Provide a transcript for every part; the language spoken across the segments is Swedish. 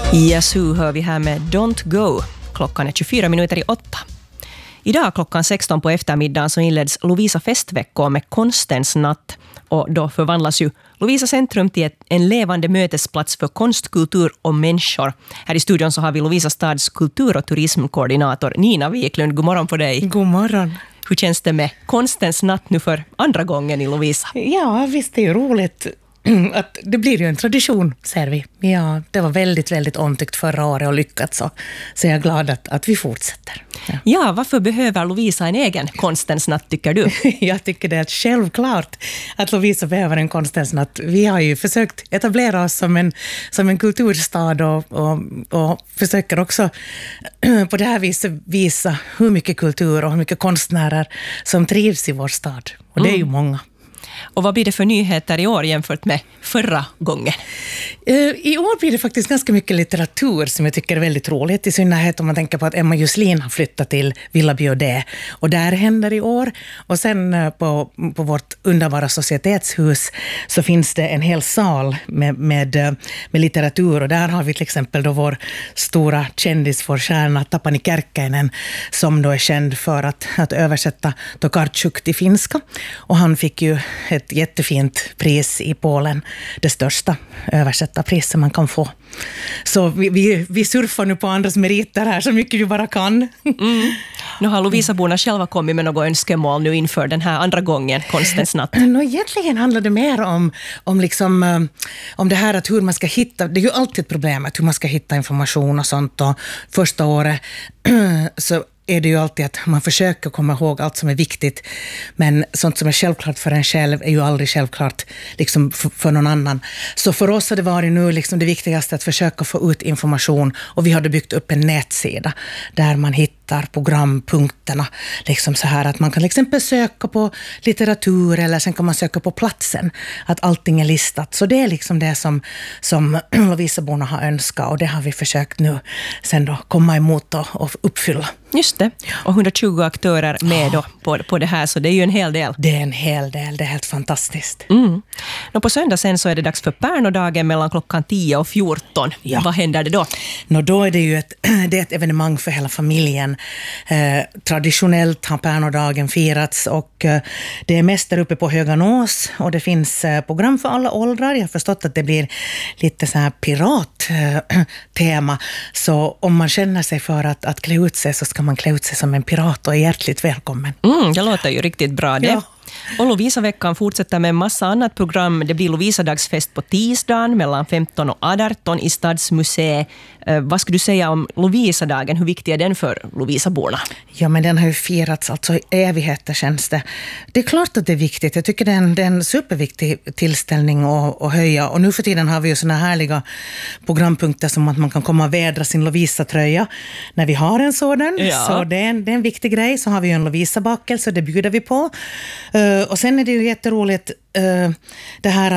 Yazoo hör vi här med Don't Go. Klockan är 24 minuter i 8. Idag klockan 16 på eftermiddagen så inleds Lovisa festveckor med konstens natt. Och då förvandlas ju Lovisa centrum till en levande mötesplats för konst, kultur och människor. Här i studion så har vi Lovisa stads kultur- och turismkoordinator Nina Wiklund. God morgon på dig. God morgon. Hur känns det med konstens natt nu för andra gången i Lovisa? Ja, visst är det ju roligt att det blir ju en tradition, ser vi. Ja, det var väldigt, väldigt omtyckt förra året och lyckat så jag är glad att vi fortsätter. Ja, varför behöver Lovisa en egen konstens natt, tycker du? Jag tycker det är självklart att Lovisa behöver en konstens natt. Vi har ju försökt etablera oss som en kulturstad och försöker också på det här viset visa hur mycket kultur och hur mycket konstnärer som trivs i vår stad. Och det är ju många. Och vad blir det för nyheter i år jämfört med förra gången? I år blir det faktiskt ganska mycket litteratur som jag tycker är väldigt roligt. I synnerhet om man tänker på att Emma Juslin har flyttat till Villa Biodé. Och där händer i år. Och sen på vårt underbara societetshus så finns det en hel sal med litteratur. Och där har vi till exempel då vår stora kändis, vår stjärna Tapani Kärkkäinen, som då är känd för att översätta Tokarczuk till finska. Och han fick ju ett jättefint pris i Polen, det största översättarpriset man kan få. Så vi surfar nu på andras meriter här så mycket vi bara kan. Nu har Lovisaborna själva kommit med något önskemål nu inför den här andra gången, konstens natt. Egentligen handlar det mer om det här att hur man ska hitta, det är ju alltid ett problem att hur man ska hitta information och sånt, och första året så är det ju alltid att man försöker komma ihåg allt som är viktigt, men sånt som är självklart för en själv är ju aldrig självklart liksom för någon annan. Så för oss har det varit nu liksom det viktigaste att försöka få ut information, och vi hade byggt upp en nätsida där man hittar programpunkterna liksom så här att man kan till exempel söka på litteratur eller sen kan man söka på platsen, att allting är listat. Så det är liksom det som Lovisaborna har önskat, och det har vi försökt nu sen då komma emot och uppfylla. Just det. Och 120 aktörer med då på det här, så det är ju en hel del. Det är en hel del, det är helt fantastiskt. Och på söndag sen så är det dags för Pärnodagen mellan klockan 10 och 14. Ja. Vad händer det då? Då är det ju ett evenemang för hela familjen. Traditionellt har Pärnodagen firats, och det är mest där uppe på Höganås, och det finns program för alla åldrar. Jag har förstått att det blir lite så här pirattema, så om man känner sig för att klä ut sig så ska man klä ut sig som en pirat, och är hjärtligt välkommen. Det låter ju riktigt bra det. Ja. Och Lovisa-veckan fortsätter med en massa annat program. Det blir Lovisa-dagsfest på tisdagen mellan 15 och 18 i Stadsmuseet. Vad skulle du säga om Lovisa-dagen? Hur viktig är den för Lovisaborna? Ja, men den har ju firats alltså i evigheter, känns det. Det är klart att det är viktigt. Jag tycker det är en superviktig tillställning att höja. Och nu för tiden har vi ju såna härliga programpunkter som att man kan komma och vädra sin Lovisa-tröja när vi har en sådan. Ja. Så det är en viktig grej. Så har vi ju en Lovisa-bakelse, det bjuder vi på. Och sen är det ju jätteroligt det här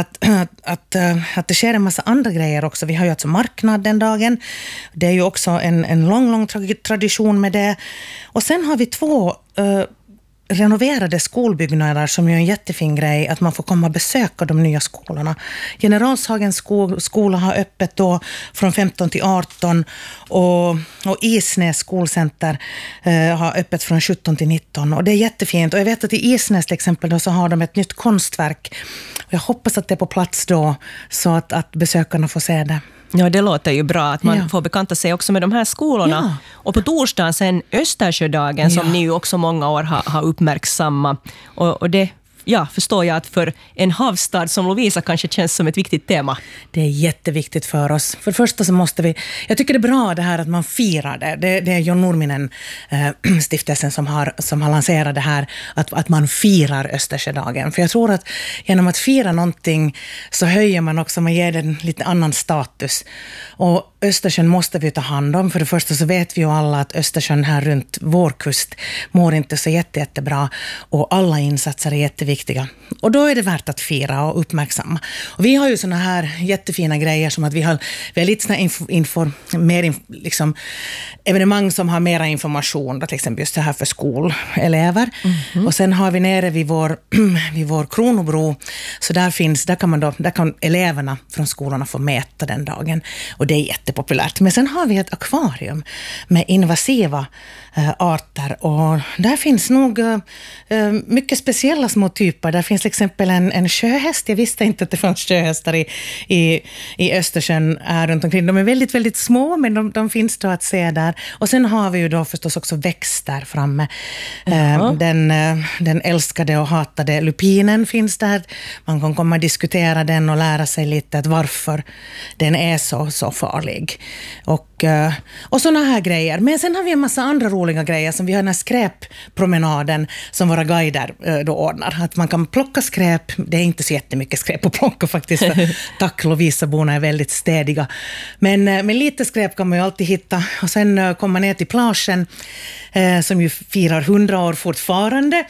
att det sker en massa andra grejer också. Vi har ju alltså marknad den dagen. Det är ju också en lång tradition med det. Och sen har vi 2 renoverade skolbyggnader som är en jättefin grej, att man får komma och besöka de nya skolorna. Generalshagens skola har öppet då från 15 till 18 och Isnäs skolcenter har öppet från 17 till 19, och det är jättefint. Och jag vet att i Isnäs till exempel då så har de ett nytt konstverk, och jag hoppas att det är på plats då så att besökarna får se det. Ja, det låter ju bra att man får bekanta sig också med de här skolorna. Ja. Och på torsdagen sen Östersjödagen som ni ju också många år har uppmärksammat. Och det förstår jag att för en havsstad som Lovisa kanske känns som ett viktigt tema. Det är jätteviktigt för oss. För det första så måste vi, jag tycker det är bra det här att man firar det. Det är John Nurminen stiftelsen som har lanserat det här, att man firar Östersjödagen. För jag tror att genom att fira någonting så höjer man också, man ger den lite annan status. Och Östersjön måste vi ta hand om. För det första så vet vi ju alla att Östersjön här runt vår kust mår inte så jättebra. Och alla insatser är jätteviktiga. viktiga. Och då är det värt att fira och uppmärksamma. Och vi har ju såna här jättefina grejer som att vi har lite såna liksom evenemang som har mera information, till exempel just det här för skolelever. Och sen har vi nere vid vår Kronobro, så där kan eleverna från skolorna få mäta den dagen. Och det är jättepopulärt. Men sen har vi ett akvarium med invasiva arter, och där finns nog mycket speciella små typer. Där finns till exempel en sjöhäst. Jag visste inte att det fanns sjöhästar i Östersjön runt omkring. De är väldigt, väldigt små, men de finns då att se där. Och sen har vi ju då förstås också växter framme. Den älskade och hatade lupinen finns där. Man kan komma och diskutera den och lära sig lite att varför den är så farlig. Och såna här grejer. Men sen har vi en massa andra roliga grejer, som vi har den här skräppromenaden som våra guider då ordnar. Att man kan plocka skräp. Det är inte så jättemycket skräp att plocka faktiskt. Tack, Lovisaborna är väldigt städiga. Men lite skräp kan man ju alltid hitta. Och sen kommer man ner till plagen, som ju firar 100 år fortfarande.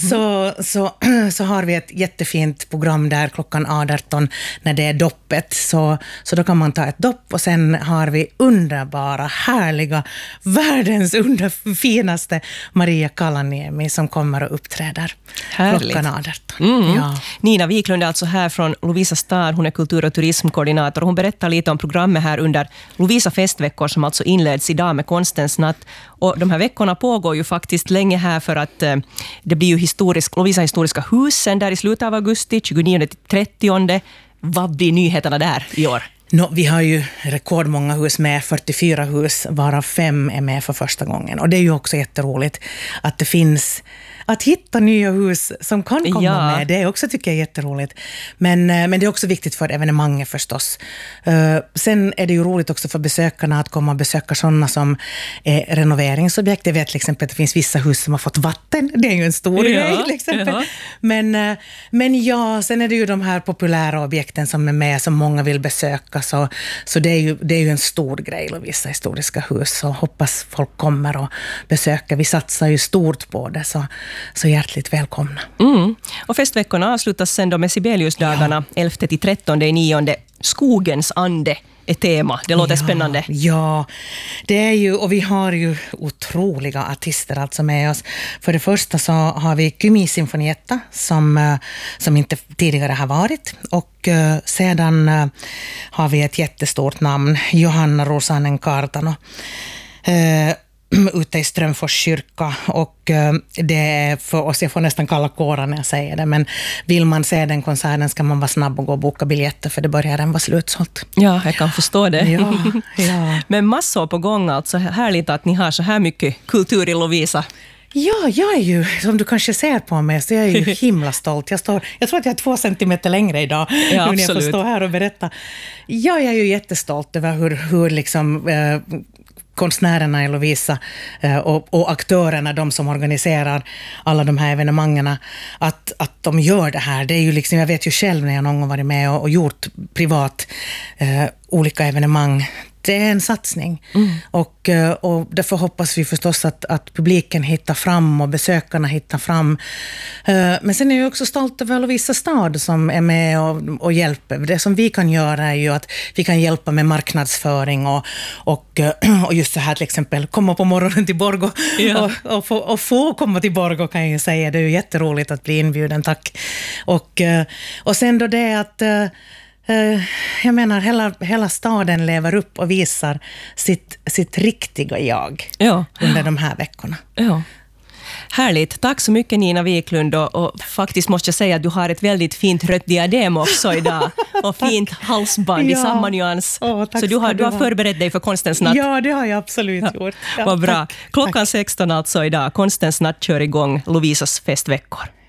Så har vi ett jättefint program där klockan 18 när det är doppet. Så då kan man ta ett dopp, och sen har vi underbara, härliga, världens finaste Maria Kalaniemi som kommer och uppträder klockan 18. Ja. Nina Wiklund är alltså här från Lovisa stad. Hon är kultur- och turismkoordinator. Hon berättar lite om programmet här under Lovisa festveckor som alltså inleds idag med Konstens natt. Och de här veckorna pågår ju faktiskt länge här, för att det blir ju Lovisa historiska husen där i slutet av augusti, 29-30. Vad blir nyheterna där i år? Vi har ju rekordmånga hus med, 44 hus, varav 5 är med för första gången. Och det är ju också jätteroligt att det finns, att hitta nya hus som kan komma med. Det är också, tycker jag, jätteroligt. Men det är också viktigt för evenemanget förstås. Sen är det ju roligt också för besökarna att komma och besöka sådana som är renoveringsobjekt. Jag vet till exempel att det finns vissa hus som har fått vatten. Det är ju en stor grej till exempel. Ja. Men sen är det ju de här populära objekten som är med, som många vill besöka. Så det är ju en stor grej, Lovisa historiska hus. Så hoppas folk kommer och besöker. Vi satsar ju stort på det, så hjärtligt välkomna. Och festveckorna avslutas sen då med Sibeliusdagarna 11-13/9. Skogens ande är tema. Det låter spännande. Ja, det är ju, och vi har ju otroliga artister alltså med oss. För det första så har vi Kymi Sinfonietta som inte tidigare har varit, och sedan har vi ett jättestort namn, Johanna Rosanen Kartano, ute i Strömfors kyrka, och det är för oss, jag får nästan kalla kårar när jag säger det, men vill man se den konserten ska man vara snabb och gå och boka biljetter, för det börjar den vara slutsålt. Ja, jag kan förstå det. Ja. Men massor på gång, alltså härligt att ni har så här mycket kultur i Lovisa. Ja, jag är ju, som du kanske ser på mig, så jag är ju himla stolt. Jag tror att jag är 2 centimeter längre idag, nu när jag får stå här och berätta. Jag är ju jättestolt över hur liksom konstnärerna i Lovisa och aktörerna, de som organiserar alla de här evenemangerna, att de gör det här. Det är ju liksom, jag vet ju själv när jag någon gång varit med och gjort privat olika evenemang. Det är en satsning. Och därför hoppas vi förstås att publiken hittar fram och besökarna hittar fram. Men sen är jag också stolt över Lovisa stad som är med och hjälper. Det som vi kan göra är ju att vi kan hjälpa med marknadsföring och just så här till exempel komma på morgonen till Borgå och få komma till Borgå, kan jag ju säga. Det är ju jätteroligt att bli inbjuden, tack. Och sen då det att jag menar, hela staden lever upp och visar sitt riktiga jag under de här veckorna. Ja. Härligt. Tack så mycket, Nina Wiklund. Och faktiskt måste jag säga att du har ett väldigt fint rött diadem också idag. Och fint halsband i samma nyans. Så du har förberett dig för Konstens natt. Ja, det har jag absolut gjort. Ja, vad bra. Klockan 16 alltså idag. Konstens natt kör igång Lovisas festveckor.